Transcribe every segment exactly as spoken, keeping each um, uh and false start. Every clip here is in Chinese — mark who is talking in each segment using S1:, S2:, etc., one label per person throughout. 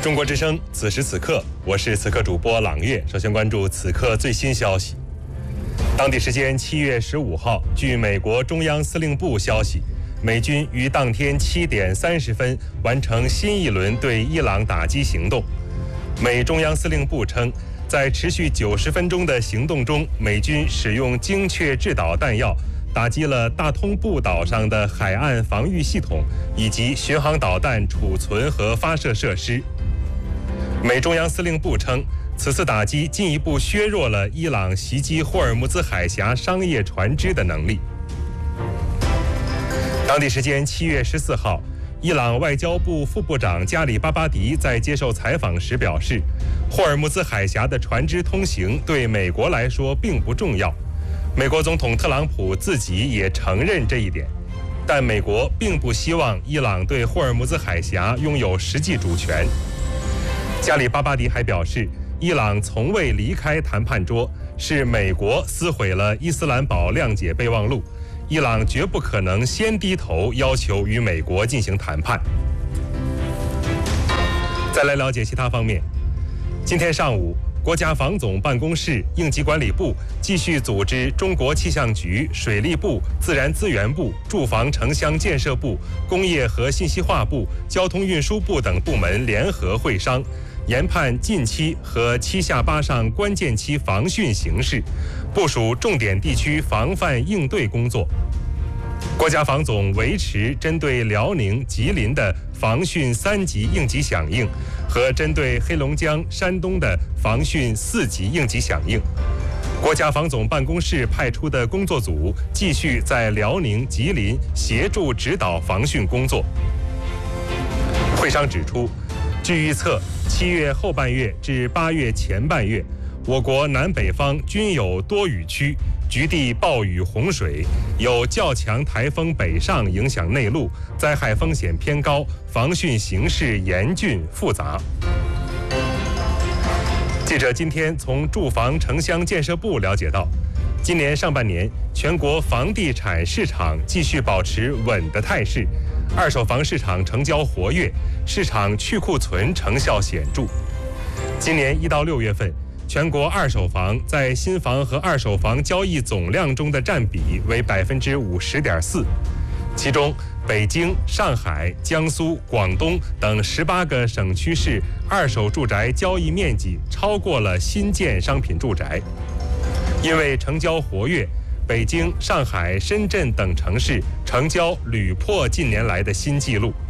S1: 中国之声，此时此刻，我是此刻主播朗月。首先关注此刻最新消息。当地时间七月十五号，据美国中央司令部消息，美军于当天七点三十分完成新一轮对伊朗打击行动。美中央司令部称，在持续九十分钟的行动中，美军使用精确制导弹药打击了大通布岛上的海岸防御系统以及巡航导弹储存和发射设施。美中央司令部称，此次打击进一步削弱了伊朗袭击霍尔木兹海峡商业船只的能力。当地时间七月十四号，伊朗外交部副部长加里巴巴迪在接受采访时表示，霍尔木兹海峡的船只通行对美国来说并不重要。美国总统特朗普自己也承认这一点，但美国并不希望伊朗对霍尔木兹海峡拥有实际主权。加里巴巴迪还表示，伊朗从未离开谈判桌，是美国撕毁了伊斯兰堡谅解备忘录，伊朗绝不可能先低头要求与美国进行谈判。再来了解其他方面。今天上午，国家防总办公室、应急管理部继续组织中国气象局、水利部、自然资源部、住房城乡建设部、工业和信息化部、交通运输部等部门联合会商，研判近期和七下八上关键期防汛形势，部署重点地区防范应对工作。国家防总维持针对辽宁、吉林的防汛三级应急响应和针对黑龙江、山东的防汛四级应急响应。国家防总办公室派出的工作组继续在辽宁、吉林协助指导防汛工作。会商指出，据预测，七月后半月至八月前半月，我国南北方均有多雨区，局地暴雨洪水，有较强台风北上影响内陆，灾害风险偏高，防汛形势严峻复杂。记者今天从住房城乡建设部了解到，今年上半年全国房地产市场继续保持稳的态势，二手房市场成交活跃，市场去库存成效显著。今年一到六月份，全国二手房在新房和二手房交易总量中的占比为百分之五十点四，其中北京、上海、江苏、广东等十八个省区市二手住宅交易面积超过了新建商品住宅。因为成交活跃，北京、上海、深圳等城市成交屡破近年来的新纪录。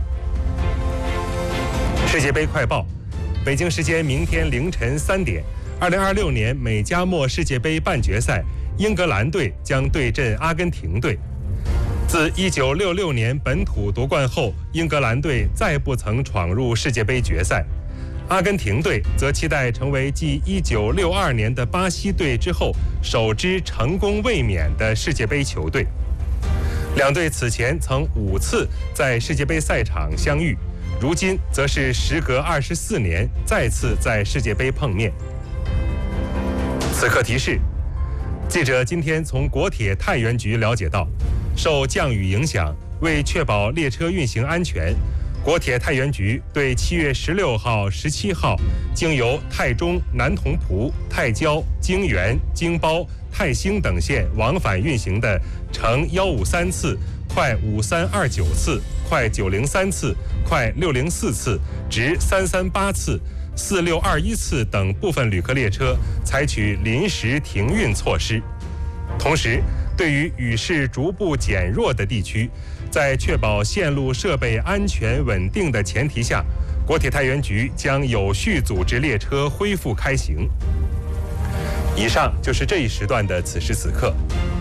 S1: 世界杯快报，北京时间明天凌晨三点，二零二六年美加墨世界杯半决赛，英格兰队将对阵阿根廷队。自一九六六年本土夺冠后，英格兰队再不曾闯入世界杯决赛。阿根廷队则期待成为继一九六二年的巴西队之后首支成功卫冕的世界杯球队。两队此前曾五次在世界杯赛场相遇，如今则是时隔二十四年再次在世界杯碰面。此刻提示，记者今天从国铁太原局了解到，受降雨影响，为确保列车运行安全，国铁太原局对七月十六号、十七号经由太中、南同蒲、太交、京原、京包、泰兴等线往返运行的乘一五三次、快五三二九次、快九零三次、快六零四次、直三三八次、四六二一次等部分旅客列车采取临时停运措施。同时，对于雨势逐步减弱的地区，在确保线路设备安全稳定的前提下，国铁太原局将有序组织列车恢复开行。以上就是这一时段的此时此刻。